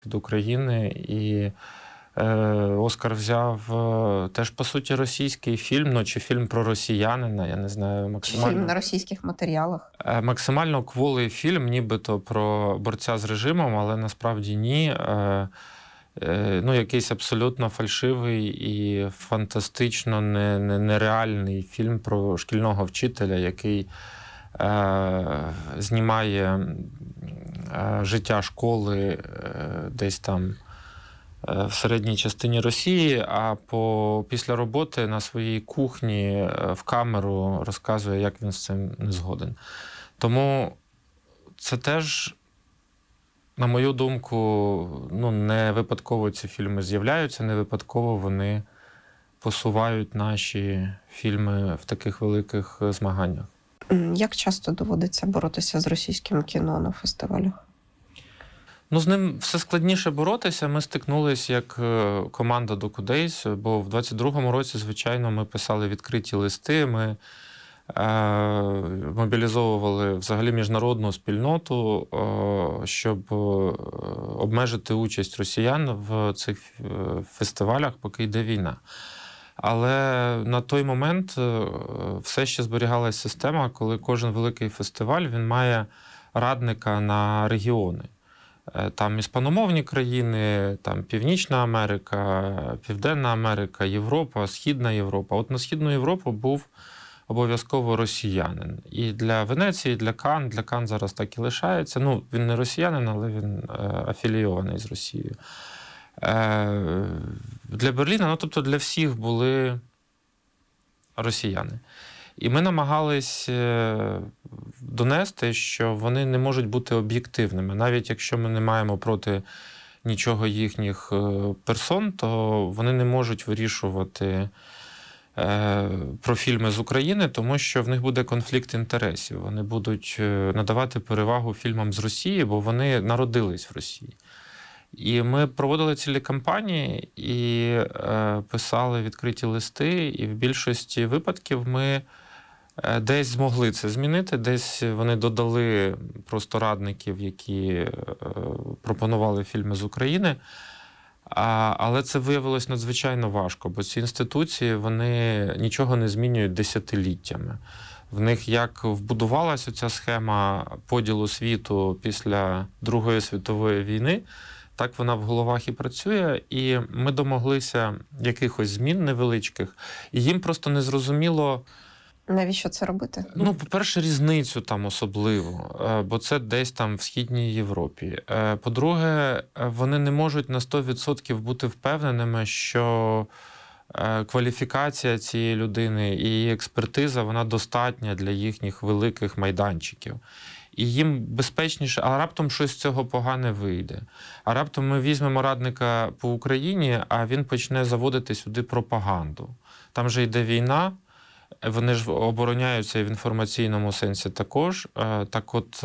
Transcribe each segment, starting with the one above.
від України. І Оскар взяв теж, по суті, російський фільм, ну, чи фільм про росіянина, я не знаю, максимально... Фільм на російських матеріалах. Максимально кволий фільм, нібито про борця з режимом, але насправді ні. Ну, якийсь абсолютно фальшивий і фантастично нереальний фільм про шкільного вчителя, який знімає життя школи десь там в середній частині Росії, а після роботи на своїй кухні в камеру розказує, як він з цим не згоден. Тому це теж, на мою думку, ну, не випадково ці фільми з'являються, не випадково вони посувають наші фільми в таких великих змаганнях. Як часто доводиться боротися з російським кіно на фестивалях? Ну, з ним все складніше боротися. Ми стикнулися як команда DocuDays, бо в 22-му році, звичайно, ми писали відкриті листи, ми мобілізовували взагалі міжнародну спільноту, щоб обмежити участь росіян в цих фестивалях, поки йде війна. Але на той момент все ще зберігалася система, коли кожен великий фестиваль він має радника на регіони. Там іспаномовні країни, там Північна Америка, Південна Америка, Європа, Східна Європа. От на Східну Європу був обов'язково росіянин. І для Венеції, для Кан зараз так і лишається. Ну, він не росіянин, але він афілійований з Росією. Для Берліна, ну, тобто для всіх були росіяни. І ми намагались донести, що вони не можуть бути об'єктивними. Навіть якщо ми не маємо проти нічого їхніх персон, то вони не можуть вирішувати про фільми з України, тому що в них буде конфлікт інтересів. Вони будуть надавати перевагу фільмам з Росії, бо вони народились в Росії. І ми проводили цілі кампанії і писали відкриті листи, і в більшості випадків ми десь змогли це змінити, десь вони додали просто радників, які пропонували фільми з України. Але це виявилось надзвичайно важко, бо ці інституції, вони нічого не змінюють десятиліттями. В них як вбудувалася ця схема поділу світу після Другої світової війни, так вона в головах і працює, і ми домоглися якихось змін невеличких, і їм просто не зрозуміло... Навіщо це робити? Ну, по-перше, різницю там особливо, бо це десь там в Східній Європі. По-друге, вони не можуть на 100% бути впевненими, що кваліфікація цієї людини і її експертиза, вона достатня для їхніх великих майданчиків. І їм безпечніше, а раптом щось з цього погане вийде. А раптом ми візьмемо радника по Україні, а він почне заводити сюди пропаганду. Там же йде війна, вони ж обороняються в інформаційному сенсі також. Так от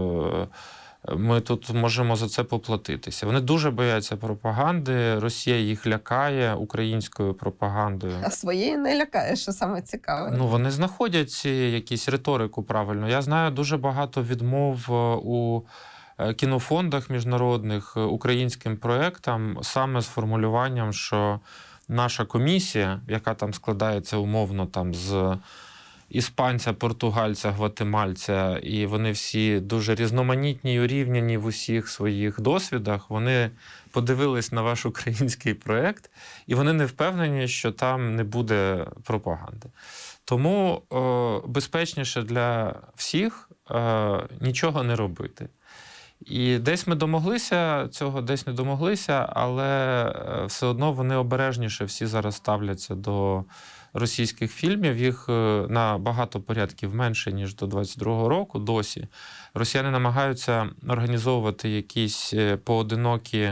ми тут можемо за це поплатитися. Вони дуже бояться пропаганди, Росія їх лякає українською пропагандою. А своєї не лякає, що саме цікаве. Ну, вони знаходять якусь риторику правильно. Я знаю дуже багато відмов у кінофондах міжнародних українським проєктам саме з формулюванням, що наша комісія, яка там складається умовно там з іспанця, португальця, гватемальця, і вони всі дуже різноманітні і урівняні в усіх своїх досвідах, вони подивились на ваш український проєкт, і вони не впевнені, що там не буде пропаганди. Тому безпечніше для всіх нічого не робити. І десь ми домоглися цього, десь не домоглися, але все одно вони обережніше всі зараз ставляться до російських фільмів. Їх на багато порядків менше, ніж до 22-го року досі. Росіяни намагаються організовувати якісь поодинокі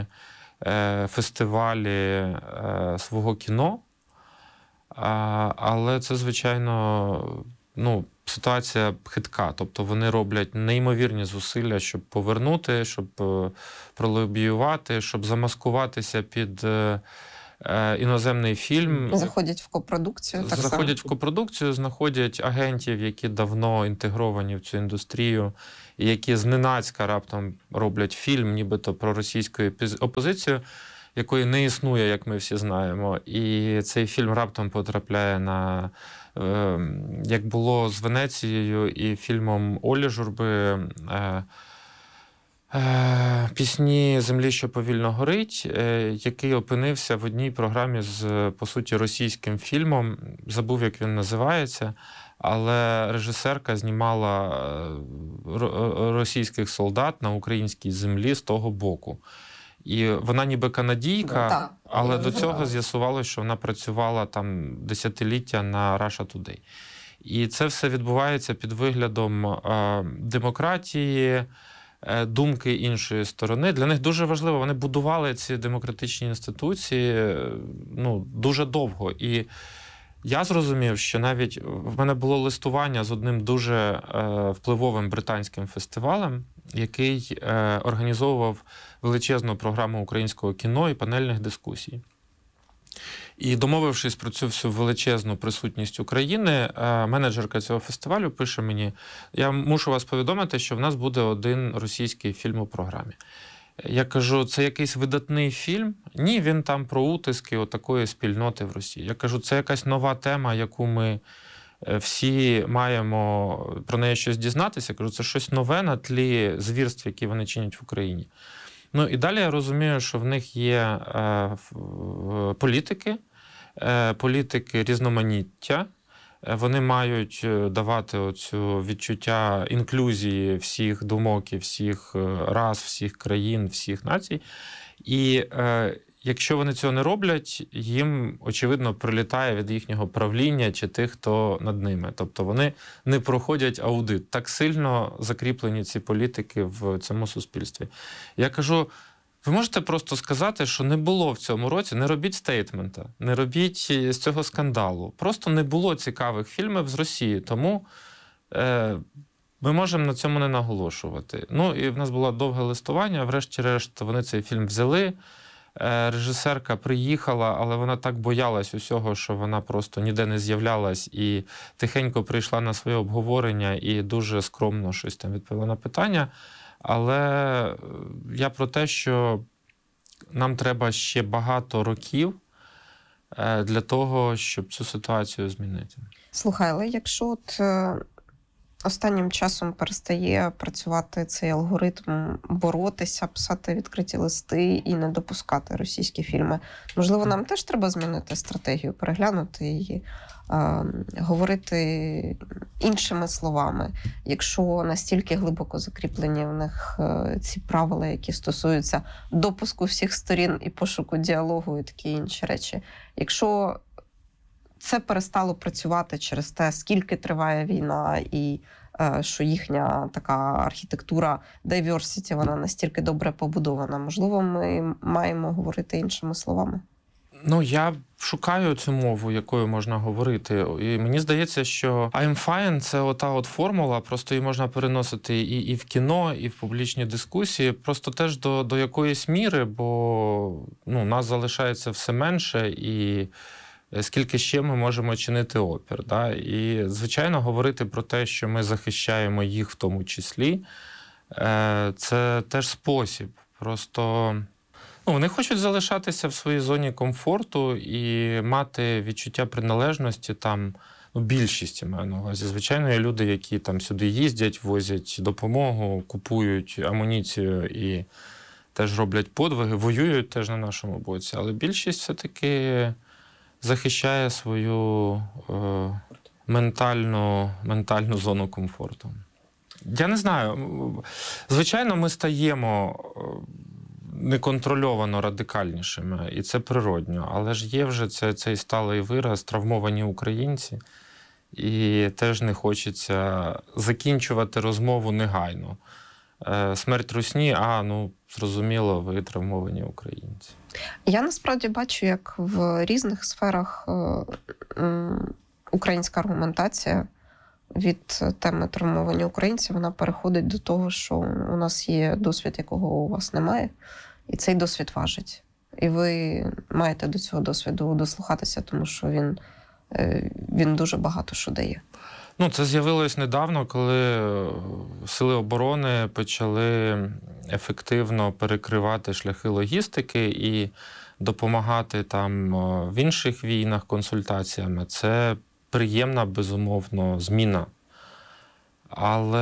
фестивалі свого кіно, але це, звичайно, ну, ситуація хитка. Тобто вони роблять неймовірні зусилля, щоб повернути, щоб пролобіювати, щоб замаскуватися під іноземний фільм. Заходять в копродукцію. Так Заходять в копродукцію, знаходять агентів, які давно інтегровані в цю індустрію, і які зненацька раптом роблять фільм, нібито про російську опозицію, якої не існує, як ми всі знаємо. І цей фільм раптом потрапляє на, як було з Венецією і фільмом Олі Журби, «Пісні землі, що повільно горить», який опинився в одній програмі з, по суті, російським фільмом. Забув, як він називається, але режисерка знімала російських солдат на українській землі з того боку. І вона ніби канадійка, але до цього з'ясувалося, що вона працювала там десятиліття на Russia Today. І це все відбувається під виглядом демократії, думки іншої сторони. Для них дуже важливо, вони будували ці демократичні інституції дуже довго. І я зрозумів, що навіть в мене було листування з одним дуже впливовим британським фестивалем, який організовував величезну програму українського кіно і панельних дискусій. І домовившись про цю всю величезну присутність України, менеджерка цього фестивалю пише мені: я мушу вас повідомити, що в нас буде один російський фільм у програмі. Я кажу, це якийсь видатний фільм? Ні, він там про утиски отакої спільноти в Росії. Я кажу, це якась нова тема, яку ми всі маємо про неї щось дізнатися. Я кажу, це щось нове на тлі звірств, які вони чинять в Україні. Ну і далі я розумію, що в них є політики різноманіття. Вони мають давати оцю відчуття інклюзії всіх думок і всіх рас, всіх країн, всіх націй. І якщо вони цього не роблять, їм, очевидно, прилітає від їхнього правління чи тих, хто над ними. Тобто вони не проходять аудит. Так сильно закріплені ці політики в цьому суспільстві. Я кажу, ви можете просто сказати, що не було в цьому році, не робіть стейтмента, не робіть з цього скандалу. Просто не було цікавих фільмів з Росії, тому ми можемо на цьому не наголошувати. Ну, і в нас було довге листування, врешті-решт вони цей фільм взяли. Режисерка приїхала, але вона так боялась усього, що вона просто ніде не з'являлась і тихенько прийшла на своє обговорення і дуже скромно щось там відповіла на питання. Але я про те, що нам треба ще багато років для того, щоб цю ситуацію змінити. Слухай, але якщо останнім часом перестає працювати цей алгоритм, боротися, писати відкриті листи і не допускати російські фільми, можливо, нам теж треба змінити стратегію, переглянути її, говорити іншими словами. Якщо настільки глибоко закріплені в них ці правила, які стосуються допуску всіх сторін і пошуку діалогу і такі інші речі. Якщо це перестало працювати через те, скільки триває війна, і що їхня така архітектура diversity, вона настільки добре побудована. Можливо, ми маємо говорити іншими словами? Ну, я шукаю цю мову, якою можна говорити. І мені здається, що I'm fine – це ота от формула, просто її можна переносити і в кіно, і в публічні дискусії, просто теж до якоїсь міри, бо нас залишається все менше, і скільки ще ми можемо чинити опір. Да? І, звичайно, говорити про те, що ми захищаємо їх в тому числі, це теж спосіб. Просто вони хочуть залишатися в своїй зоні комфорту і мати відчуття приналежності там, більшість, я маю на увазі. Звичайно, є люди, які там сюди їздять, возять допомогу, купують амуніцію і теж роблять подвиги, воюють теж на нашому боці. Але більшість все-таки захищає свою ментальну зону комфорту. Я не знаю. Звичайно, ми стаємо неконтрольовано радикальнішими, і це природньо. Але ж є вже цей сталий вираз «травмовані українці», і теж не хочеться закінчувати розмову негайно. Смерть русні, зрозуміло, ви травмовані українці. Я насправді бачу, як в різних сферах українська аргументація від теми травмовані українці, вона переходить до того, що у нас є досвід, якого у вас немає, і цей досвід важить. І ви маєте до цього досвіду дослухатися, тому що він дуже багато що дає. Ну, це з'явилось недавно, коли сили оборони почали ефективно перекривати шляхи логістики і допомагати там в інших війнах консультаціями. Це приємна, безумовно, зміна. Але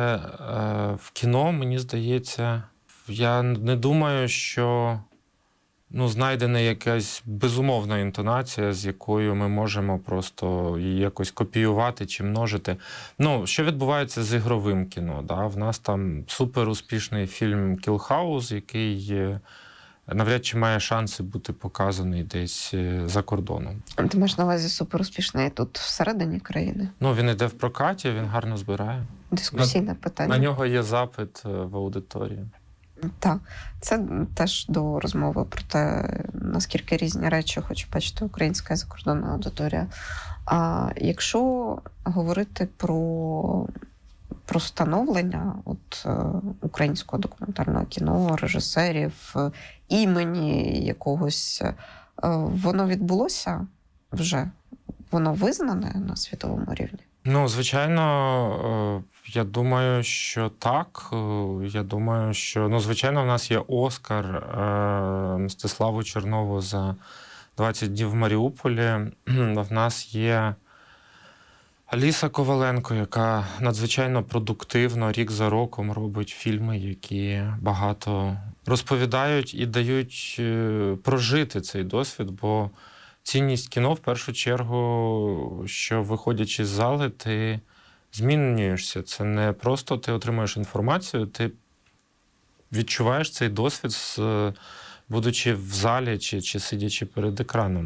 в кіно, мені здається, я не думаю, що знайдена якась безумовна інтонація, з якою ми можемо просто її якось копіювати чи множити. Що відбувається з ігровим кіно? Да? В нас там суперуспішний фільм «Кілхаус», який навряд чи має шанси бути показаний десь за кордоном. Ти маєш на увазі суперуспішний тут всередині країни? Він іде в прокаті, він гарно збирає. Дискусійне питання. На нього є запит в аудиторії. Так, це теж до розмови про те, наскільки різні речі хоче бачити українська і закордонна аудиторія. А якщо говорити про становлення українського документального кіно, режисерів, імені якогось, воно відбулося вже? Воно визнане на світовому рівні? Звичайно, я думаю, що так. Я думаю, що, звичайно, в нас є Оскар Мстиславу Чернову за 20 днів в Маріуполі. В нас є Аліса Коваленко, яка надзвичайно продуктивно рік за роком робить фільми, які багато розповідають і дають прожити цей досвід, бо цінність кіно, в першу чергу, що виходячи з зали, ти змінюєшся. Це не просто ти отримуєш інформацію, ти відчуваєш цей досвід, будучи в залі чи сидячи перед екраном.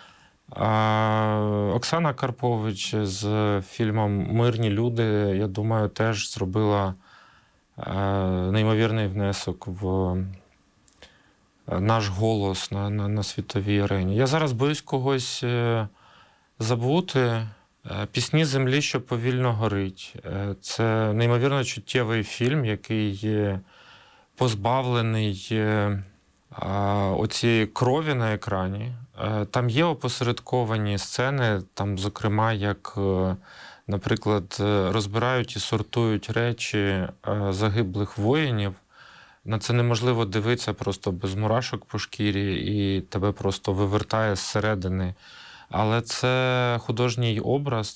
Оксана Карпович з фільмом «Мирні люди», я думаю, теж зробила неймовірний внесок в наш голос на світовій арені. Я зараз боюсь когось забути. «Пісні землі, що повільно горить». Це неймовірно чуттєвий фільм, який позбавлений оцієї крові на екрані. Там є опосередковані сцени, там, зокрема, як, наприклад, розбирають і сортують речі загиблих воїнів. На це неможливо дивитися просто без мурашок по шкірі, і тебе просто вивертає зсередини. Але це художній образ,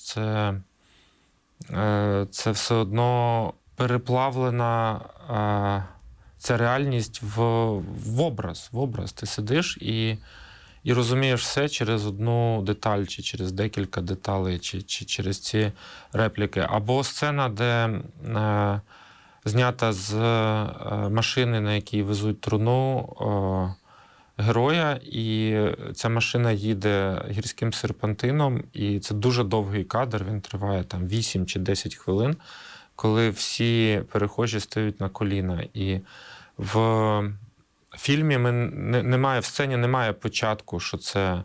це все одно переплавлена ця реальність в образ. Ти сидиш і розумієш все через одну деталь, чи через декілька деталей, чи через ці репліки. Або сцена, де знята з машини, на якій везуть труну героя, і ця машина їде гірським серпантином, і це дуже довгий кадр, він триває там 8 чи 10 хвилин, коли всі перехожі стають на коліна. І в фільмі в сцені немає початку, що це,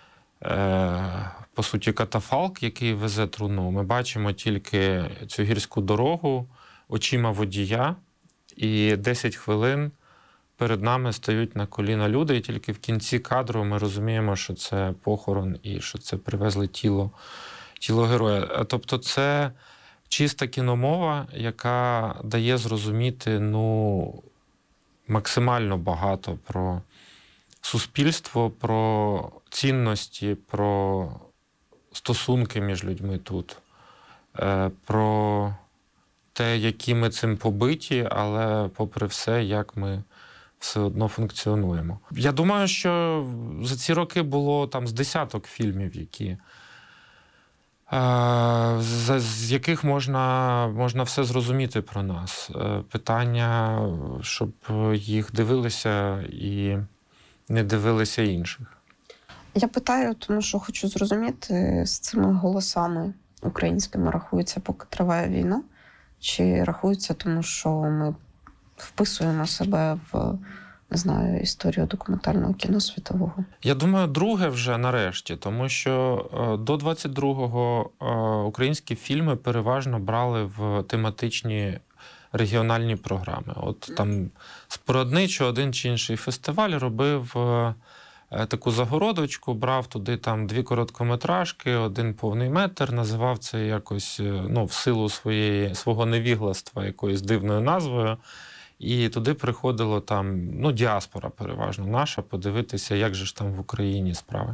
по суті, катафалк, який везе труну. Ми бачимо тільки цю гірську дорогу очима водія, і 10 хвилин перед нами стають на коліна люди, і тільки в кінці кадру ми розуміємо, що це похорон і що це привезли тіло героя. Тобто це чиста кіномова, яка дає зрозуміти максимально багато про суспільство, про цінності, про стосунки між людьми тут, про те, які ми цим побиті, але попри все, як ми все одно функціонуємо. Я думаю, що за ці роки було там з десяток фільмів, з яких можна все зрозуміти про нас. Питання, щоб їх дивилися і не дивилися інших. Я питаю, тому що хочу зрозуміти, з цими голосами українськими рахуються, поки триває війна, чи рахуються, тому що ми вписуємо себе в, не знаю, історію документального кіно світового? Я думаю, друге вже нарешті, тому що до 22-го українські фільми переважно брали в тематичні регіональні програми. От там спорудничо один чи інший фестиваль робив таку загородочку, брав туди там 2 короткометражки, 1 повний метр, називав це якось, ну, в силу свого невігластва якоюсь дивною назвою. І туди приходило там, ну, діаспора переважно наша, подивитися, як же ж там в Україні справи.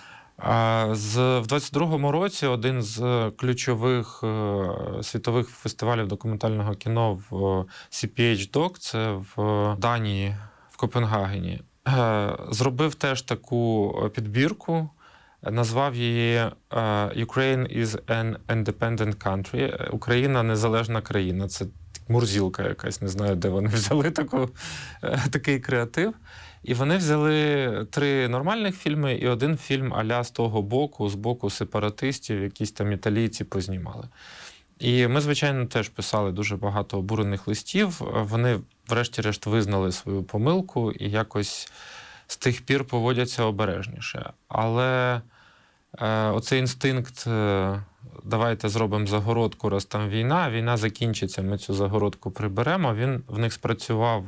В 22-му році один з ключових світових фестивалів документального кіно в CPH Doc, це в Данії, в Копенгагені, зробив теж таку підбірку, назвав її «Ukraine is an independent country». Україна – незалежна країна. Це мурзілка якась, не знаю, де вони взяли такий креатив. І вони взяли 3 нормальних фільми і 1 фільм а-ля з того боку, з боку сепаратистів, якісь там італійці познімали. І ми, звичайно, теж писали дуже багато обурених листів. Вони, врешті-решт, визнали свою помилку і якось з тих пір поводяться обережніше. Але оцей інстинкт «давайте зробимо загородку, раз там війна закінчиться, ми цю загородку приберемо», він в них спрацював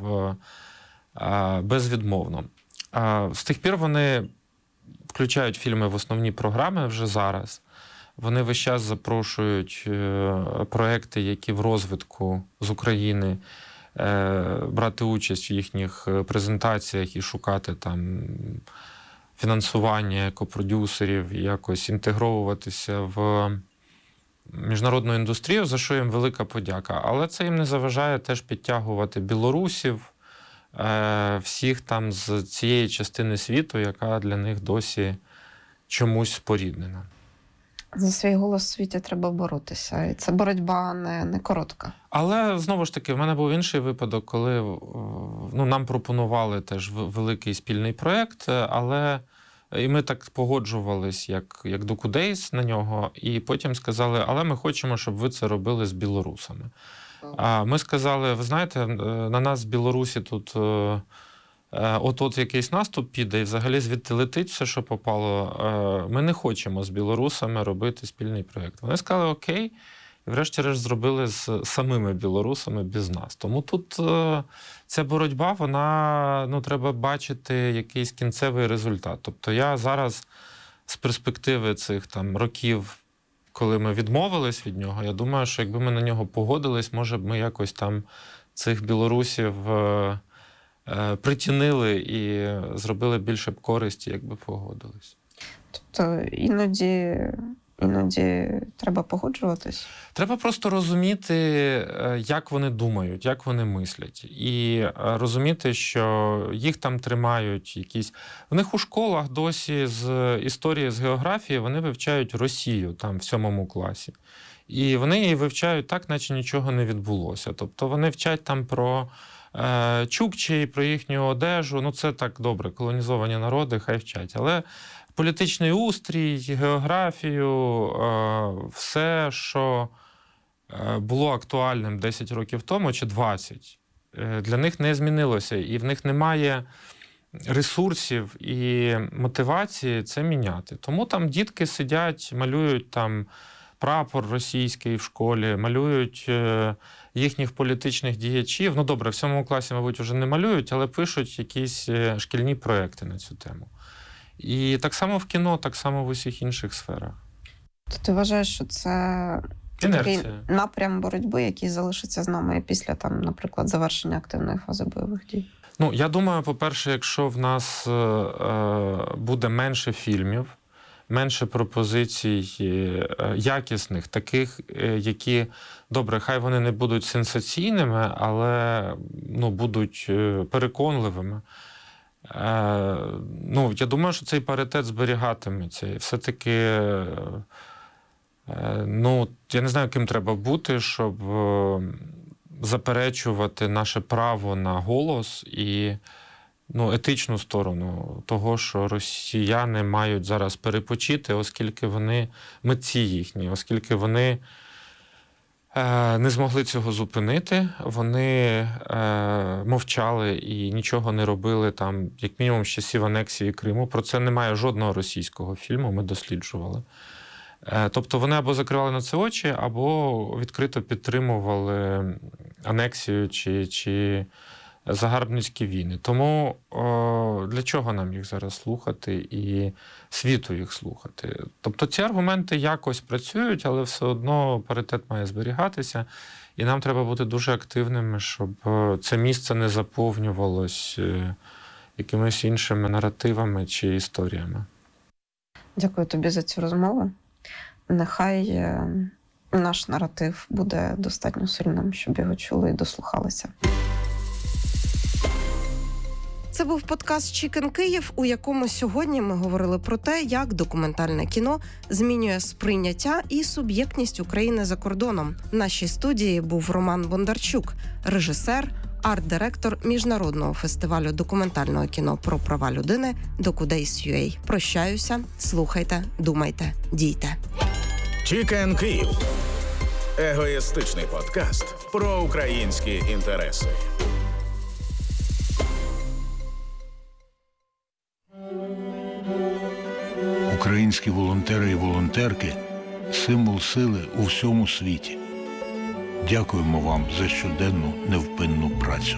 безвідмовно. З тих пір вони включають фільми в основні програми вже зараз. Вони весь час запрошують проекти, які в розвитку з України, брати участь в їхніх презентаціях і шукати там фінансування екопродюсерів, і якось інтегровуватися в міжнародну індустрію, за що їм велика подяка. Але це їм не заважає теж підтягувати білорусів, всіх там з цієї частини світу, яка для них досі чомусь споріднена. За свій голос у світі треба боротися. І це боротьба не коротка. Але, знову ж таки, в мене був інший випадок, коли нам пропонували теж великий спільний проєкт, але і ми так погоджувались, як Docu Days на нього, і потім сказали, але ми хочемо, щоб ви це робили з білорусами. А ми сказали, ви знаєте, на нас з Білорусі тут от якийсь наступ піде, і взагалі звідти летить все, що попало. Ми не хочемо з білорусами робити спільний проєкт. Вони сказали, окей, і врешті-решт зробили з самими білорусами без нас. Тому тут ця боротьба, вона, треба бачити якийсь кінцевий результат. Тобто я зараз з перспективи цих там років, коли ми відмовились від нього, я думаю, що якби ми на нього погодились, може б ми якось там цих білорусів притінили і зробили більше б користі, якби погодились. Тобто іноді треба погоджуватись? Треба просто розуміти, як вони думають, як вони мислять. І розуміти, що їх там тримають якісь... В них у школах досі з історії, з географії вони вивчають Росію там в 7 класі. І вони її вивчають так, наче нічого не відбулося. Тобто вони вчать там про чукчі, про їхню одежу. Це так добре, колонізовані народи, хай вчать. Але політичний устрій, географію, все, що було актуальним 10 років тому чи 20, для них не змінилося. І в них немає ресурсів і мотивації це міняти. Тому там дітки сидять, малюють там прапор російський в школі, малюють їхніх політичних діячів. Добре, в 7 класі, мабуть, вже не малюють, але пишуть якісь шкільні проекти на цю тему. І так само в кіно, так само в усіх інших сферах. То ти вважаєш, що це такий напрям боротьби, який залишиться з нами після, там, наприклад, завершення активної фази бойових дій? Я думаю, по-перше, якщо в нас буде менше фільмів, менше пропозицій якісних, таких, які, добре, хай вони не будуть сенсаційними, але будуть переконливими. Я думаю, що цей паритет зберігатиметься. І все-таки, я не знаю, ким треба бути, щоб заперечувати наше право на голос і етичну сторону того, що росіяни мають зараз перепочити, оскільки вони митці їхні, оскільки вони не змогли цього зупинити, вони мовчали і нічого не робили там, як мінімум, з часів анексії Криму. Про це немає жодного російського фільму, ми досліджували. Тобто вони або закривали на це очі, або відкрито підтримували анексію чи загарбницькі війни. Тому для чого нам їх зараз слухати і світу їх слухати? Тобто ці аргументи якось працюють, але все одно паритет має зберігатися, і нам треба бути дуже активними, щоб це місце не заповнювалось якимись іншими наративами чи історіями. Дякую тобі за цю розмову. Нехай наш наратив буде достатньо сильним, щоб його чули і дослухалися. Це був подкаст «Chicken Київ», у якому сьогодні ми говорили про те, як документальне кіно змінює сприйняття і суб'єктність України за кордоном. В нашій студії був Роман Бондарчук, режисер, арт-директор Міжнародного фестивалю документального кіно про права людини Docudays.ua. Прощаюся, слухайте, думайте, дійте. «Chicken Київ» – егоїстичний подкаст про українські інтереси. Українські волонтери і волонтерки – символ сили у всьому світі. Дякуємо вам за щоденну невпинну працю.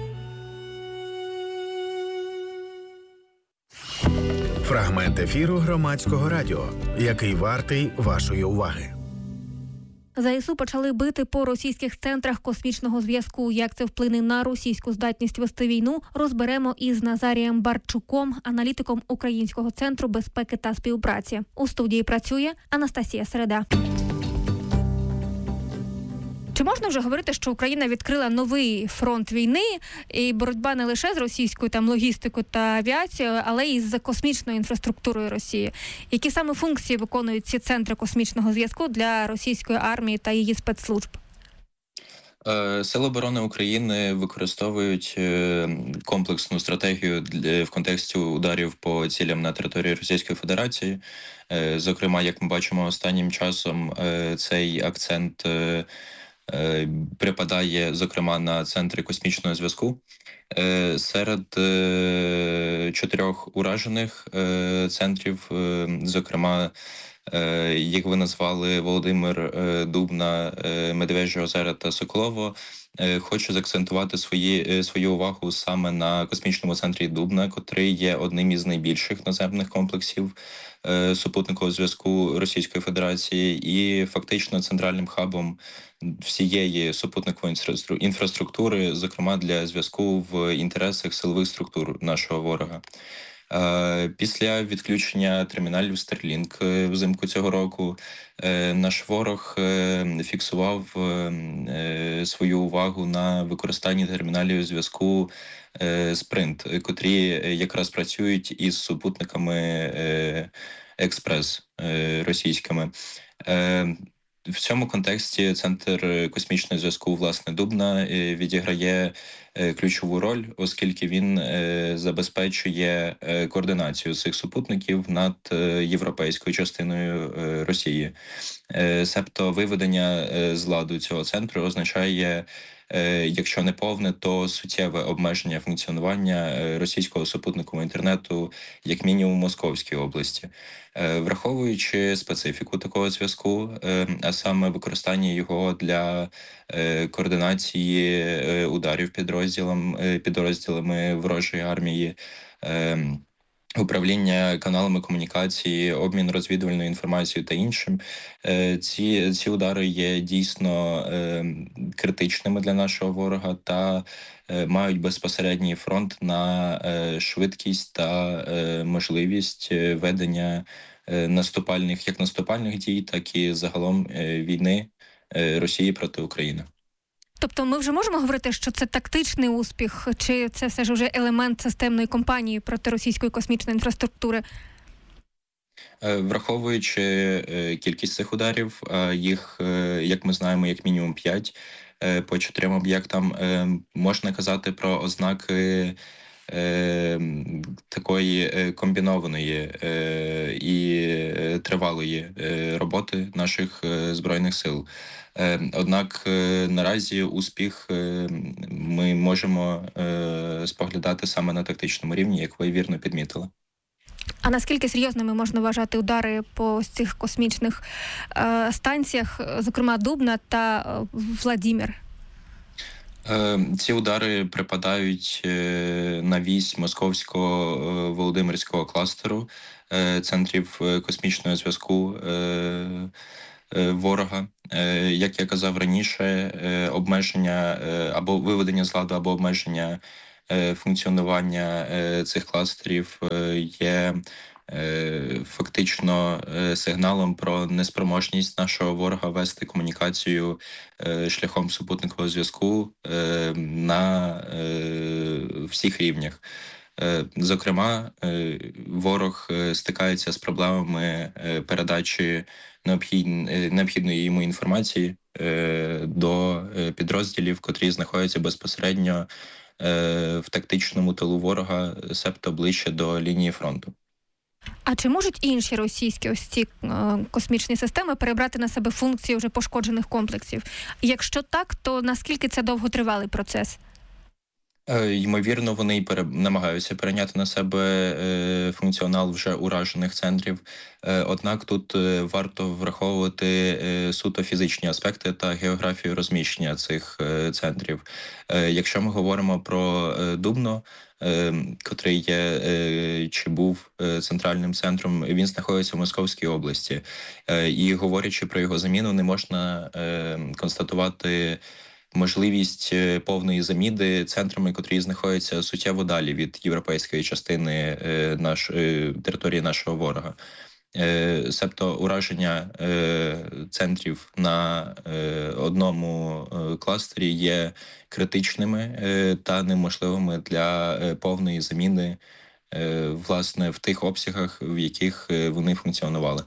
Фрагмент ефіру Громадського радіо, який вартий вашої уваги. ЗСУ почали бити по російських центрах космічного зв'язку. Як це вплине на російську здатність вести війну, розберемо із Назарієм Барчуком, аналітиком Українського центру безпеки та співпраці. У студії працює Анастасія Середа. Чи можна вже говорити, що Україна відкрила новий фронт війни і боротьба не лише з російською логістикою та авіацією, але й з космічною інфраструктурою Росії? Які саме функції виконують ці центри космічного зв'язку для російської армії та її спецслужб? Сили оборони України використовують комплексну стратегію в контексті ударів по цілям на території Російської Федерації. Зокрема, як ми бачимо останнім часом, цей акцент припадає, зокрема, на центри космічного зв'язку. Серед 4 уражених центрів, зокрема, як ви назвали, Володимир, Дубна, Медвежі озера та Соколово, хочу заакцентувати свою увагу саме на космічному центрі Дубна, котрий є одним із найбільших наземних комплексів супутникового зв'язку Російської Федерації і фактично центральним хабом всієї супутникової інфраструктури, зокрема для зв'язку в інтересах силових структур нашого ворога. Після відключення терміналів Starlink взимку цього року наш ворог фіксував свою увагу на використанні терміналів зв'язку Sprint, котрі якраз працюють із супутниками експрес російськими. В цьому контексті Центр космічного зв'язку, власне, Дубна відіграє ключову роль, оскільки він забезпечує координацію цих супутників над європейською частиною Росії. Себто виведення з ладу цього центру означає, якщо не повне, то суттєве обмеження функціонування російського супутникового інтернету, як мінімум в Московській області. Враховуючи специфіку такого зв'язку, а саме використання його для координації ударів підрозділами ворожої армії, управління каналами комунікації, обмін розвідувальною інформацією та іншим. Ці удари є дійсно критичними для нашого ворога та мають безпосередній фронт на швидкість та можливість ведення наступальних дій, так і загалом війни Росії проти України. Тобто ми вже можемо говорити, що це тактичний успіх, чи це все ж вже елемент системної кампанії проти російської космічної інфраструктури? Враховуючи кількість цих ударів, їх, як ми знаємо, як мінімум 5 по 4 об'єктам, можна казати про ознаки такої комбінованої і тривалої роботи наших Збройних сил. Однак наразі успіх ми можемо споглядати саме на тактичному рівні, як ви вірно підмітили. А наскільки серйозними можна вважати удари по цих космічних станціях, зокрема Дубна та Владімір? Ці удари припадають на вісь московського Володимирського кластеру, центрів космічного зв'язку ворога. Як я казав раніше, обмеження або виведення з ладу, або обмеження функціонування цих кластерів є фактично сигналом про неспроможність нашого ворога вести комунікацію шляхом супутникового зв'язку на всіх рівнях. Зокрема, ворог стикається з проблемами передачі необхідної йому інформації до підрозділів, котрі знаходяться безпосередньо в тактичному тилу ворога, себто ближче до лінії фронту. А чи можуть інші російські ось ці космічні системи перебрати на себе функції вже пошкоджених комплексів? Якщо так, то наскільки це довготривалий процес? Ймовірно, вони і намагаються перейняти на себе функціонал вже уражених центрів. Однак тут варто враховувати суто фізичні аспекти та географію розміщення цих центрів. Якщо ми говоримо про Дубно, котрий є чи був центральним центром, він знаходиться в Московській області. І говорячи про його заміну, не можна констатувати можливість повної заміни центрами, котрі знаходяться суттєво далі від європейської частини території нашого ворога. Себто ураження центрів на одному кластері є критичними та неможливими для повної заміни власне в тих обсягах, в яких вони функціонували.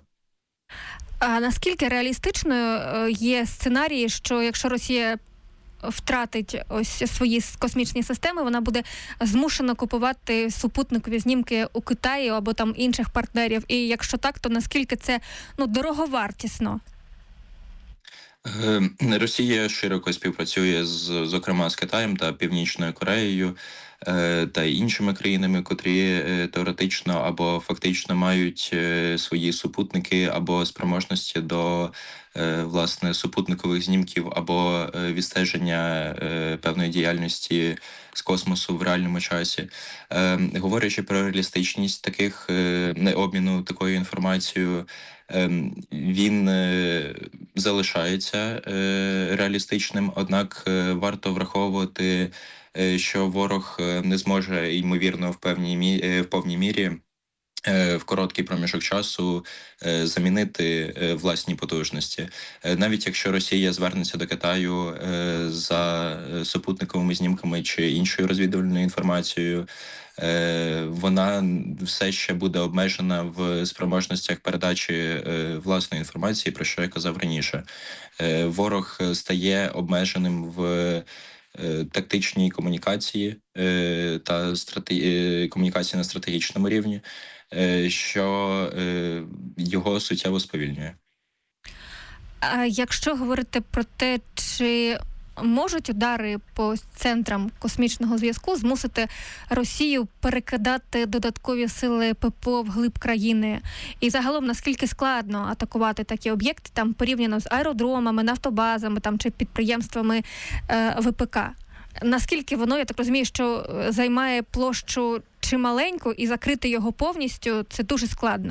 А наскільки реалістичною є сценарії, що якщо Росія втратить ось свої космічні системи, вона буде змушена купувати супутникові знімки у Китаї або там інших партнерів? І якщо так, то наскільки це дороговартісно? Росія широко співпрацює зокрема з Китаєм та Північною Кореєю та іншими країнами, котрі теоретично або фактично мають свої супутники або спроможності до власне супутникових знімків або відстеження певної діяльності з космосу в реальному часі. Говорячи про реалістичність таких обміну такою інформацією, він залишається реалістичним, однак варто враховувати, що ворог не зможе, ймовірно, в повній мірі в короткий проміжок часу замінити власні потужності. Навіть якщо Росія звернеться до Китаю за супутниковими знімками чи іншою розвідувальною інформацією, вона все ще буде обмежена в спроможностях передачі власної інформації, про що я казав раніше. Ворог стає обмеженим в тактичній комунікації та комунікації на стратегічному рівні, що його суттєво сповільнює. А якщо говорити про те, чи можуть удари по центрам космічного зв'язку змусити Росію перекидати додаткові сили ППО вглиб країни? І загалом, наскільки складно атакувати такі об'єкти там порівняно з аеродромами, нафтобазами там, чи підприємствами ВПК? Наскільки воно, я так розумію, що займає площу чималеньку і закрити його повністю – це дуже складно?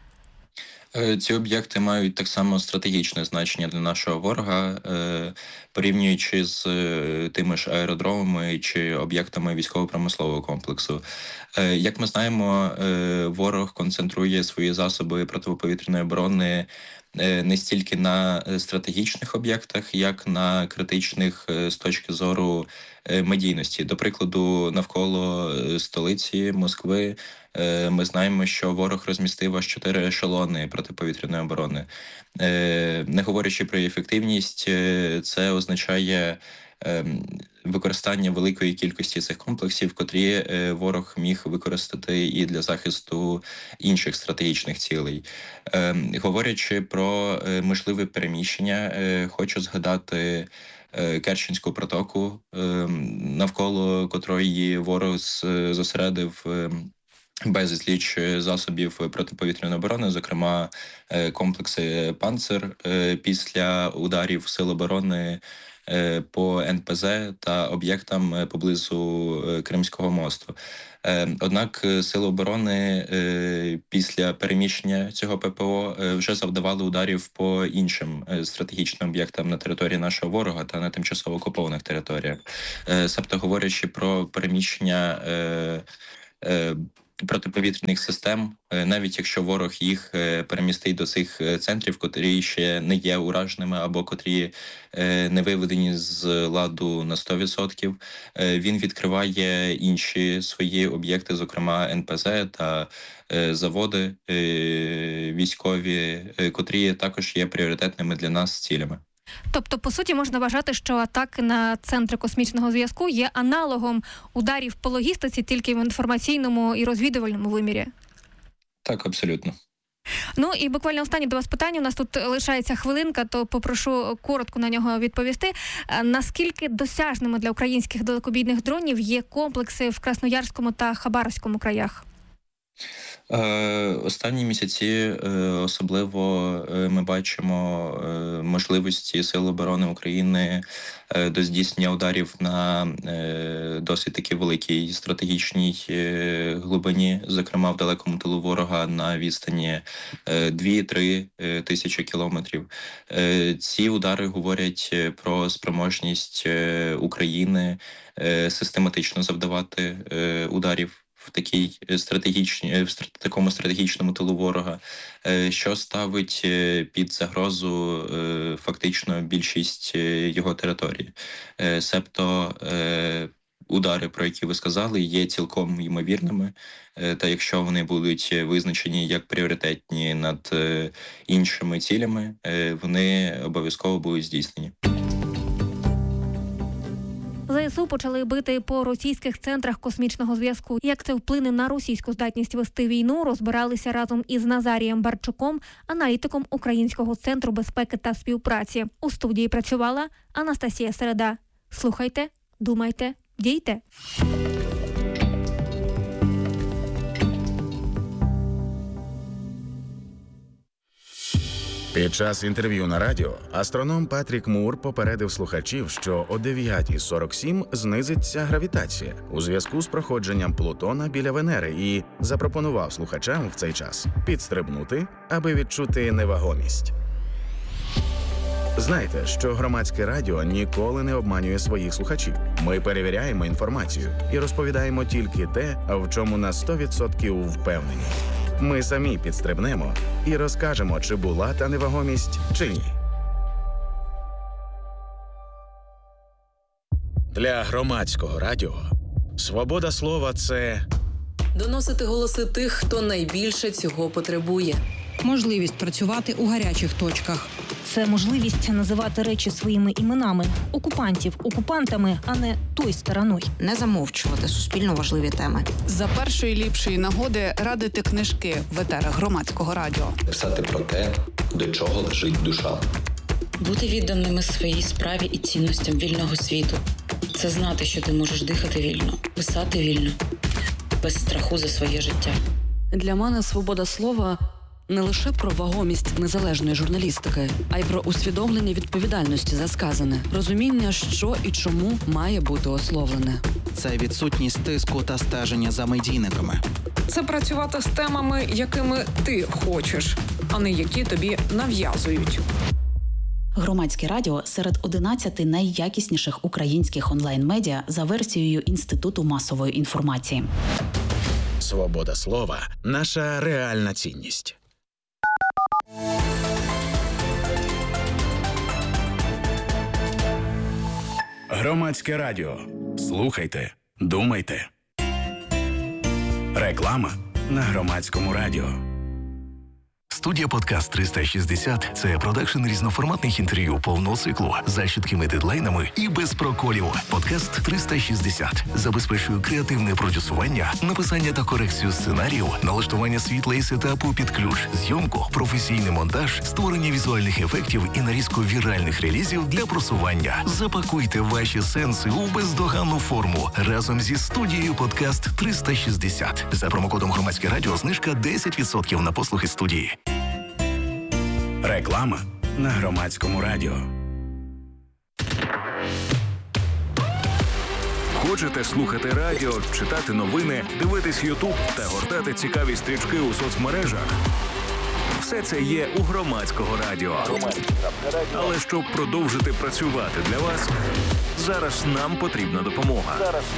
Ці об'єкти мають так само стратегічне значення для нашого ворога, порівнюючи з тими ж аеродромами чи об'єктами військово-промислового комплексу. Як ми знаємо, ворог концентрує свої засоби протиповітряної оборони не стільки на стратегічних об'єктах, як на критичних з точки зору медійності. До прикладу, навколо столиці Москви ми знаємо, що ворог розмістив аж 4 ешелони протиповітряної оборони. Не говорячи про ефективність, це означає використання великої кількості цих комплексів, котрі ворог міг використати і для захисту інших стратегічних цілей. Говорячи про можливе переміщення, хочу згадати Керченську протоку, навколо котрої ворог зосередив безліч засобів протиповітряної оборони, зокрема комплекси «Панцир» після ударів Сил оборони по НПЗ та об'єктам поблизу Кримського мосту. Однак Сили оборони після переміщення цього ППО вже завдавали ударів по іншим стратегічним об'єктам на території нашого ворога та на тимчасово окупованих територіях. Себто, говорячи про переміщення протиповітряних систем, навіть якщо ворог їх перемістить до цих центрів, котрі ще не є ураженими або котрі не виведені з ладу на 100%, він відкриває інші свої об'єкти, зокрема НПЗ та заводи військові, котрі також є пріоритетними для нас цілями. Тобто, по суті, можна вважати, що атаки на центри космічного зв'язку є аналогом ударів по логістиці, тільки в інформаційному і розвідувальному вимірі? Так, абсолютно. Ну і буквально останнє до вас питання. У нас тут лишається хвилинка, то попрошу коротко на нього відповісти. Наскільки досяжними для українських далекобійних дронів є комплекси в Красноярському та Хабаровському краях? Останні місяці особливо ми бачимо можливості Сил оборони України до здійснення ударів на досить таки великій стратегічній глибині, зокрема в далекому тилу ворога на відстані 2-3 тисячі кілометрів. Ці удари говорять про спроможність України систематично завдавати ударів в такому стратегічному тилу ворога, що ставить під загрозу фактично більшість його території. Себто удари, про які ви сказали, є цілком ймовірними, та якщо вони будуть визначені як пріоритетні над іншими цілями, вони обов'язково будуть здійснені. ЗСУ почали бити по російських центрах космічного зв'язку. Як це вплине на російську здатність вести війну, розбиралися разом із Назарієм Барчуком, аналітиком Українського центру безпеки та співпраці. У студії працювала Анастасія Середа. Слухайте, думайте, дійте. Під час інтерв'ю на радіо астроном Патрік Мур попередив слухачів, що о 9:47 знизиться гравітація у зв'язку з проходженням Плутона біля Венери і запропонував слухачам в цей час підстрибнути, аби відчути невагомість. Знайте, що громадське радіо ніколи не обманює своїх слухачів. Ми перевіряємо інформацію і розповідаємо тільки те, в чому на 100% впевнені. Ми самі підстрибнемо і розкажемо, чи була та невагомість, чи ні. Для громадського радіо свобода слова – це доносити голоси тих, хто найбільше цього потребує. Можливість працювати у гарячих точках. Це можливість називати речі своїми іменами. Окупантів окупантами, а не той стороною. Не замовчувати суспільно важливі теми. За першої ліпшої нагоди радити книжки в етерах громадського радіо. Писати про те, до чого лежить душа. Бути відданими своїй справі і цінностям вільного світу. Це знати, що ти можеш дихати вільно, писати вільно, без страху за своє життя. Для мене свобода слова – не лише про вагомість незалежної журналістики, а й про усвідомлення відповідальності за сказане, розуміння, що і чому має бути ословлене. Це відсутність тиску та стеження за медійниками. Це працювати з темами, якими ти хочеш, а не які тобі нав'язують. Громадське радіо серед 11 найякісніших українських онлайн-медіа за версією Інституту масової інформації. свобода слова – наша реальна цінність. Громадське радіо. Слухайте, думайте. Реклама на Громадському радіо. Студія «Подкаст 360» – це продакшн різноформатних інтерв'ю повного циклу за чіткими дедлайнами і без проколів. «Подкаст 360» забезпечує креативне продюсування, написання та корекцію сценаріїв, налаштування світла і сетапу під ключ, зйомку, професійний монтаж, створення візуальних ефектів і нарізку віральних релізів для просування. Запакуйте ваші сенси у бездоганну форму разом зі студією «Подкаст 360». За промокодом «Громадське радіо» знижка 10% на послуги студії. Реклама на Громадському радіо. Хочете слухати радіо, читати новини, дивитись Ютуб та гортати цікаві стрічки у соцмережах? Все це є у Громадського радіо. Але щоб продовжити працювати для вас, зараз нам потрібна допомога.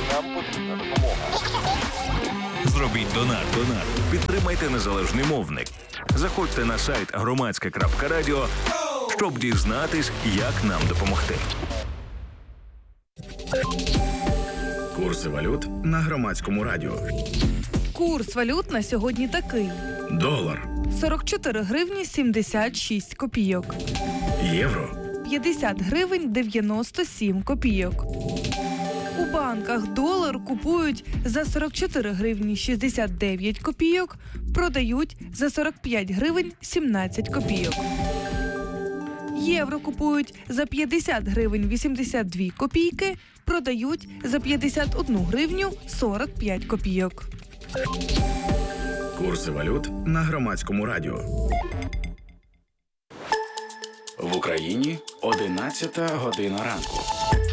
Зробіть донат. Підтримайте незалежний мовник. Заходьте на сайт громадське.радіо, щоб дізнатись, як нам допомогти. Курси валют на Громадському радіо. Курс валют на сьогодні такий. Долар. 44 гривні 76 копійок. Євро. 50 гривень 97 копійок. У банках долар купують за 44 гривні 69 копійок, продають за 45 гривень 17 копійок. Євро купують за 50 гривень 82 копійки, продають за 51 гривню 45 копійок. Курси валют на Громадському радіо. В Україні 11 година ранку.